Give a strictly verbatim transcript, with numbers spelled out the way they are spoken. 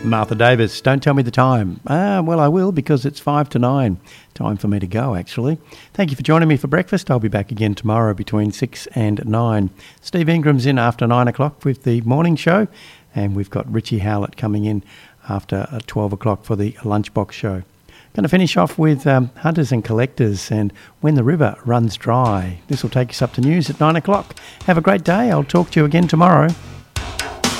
Martha Davis, don't tell me the time. Ah, well, I will, because it's five to nine. Time for me to go, actually. Thank you for joining me for breakfast. I'll be back again tomorrow between six and nine. Steve Ingram's in after nine o'clock with the morning show, and we've got Richie Howlett coming in after twelve o'clock for the lunchbox show. Going to finish off with um, Hunters and Collectors and When the River Runs Dry. This will take us up to news at nine o'clock. Have a great day. I'll talk to you again tomorrow.